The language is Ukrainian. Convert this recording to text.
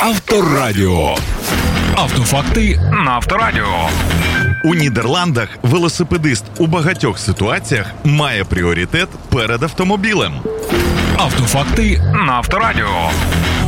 Авторадіо. Автофакти на Авторадіо. У Нідерландах велосипедист у багатьох ситуаціях має пріоритет перед автомобілем. Автофакти на Авторадіо.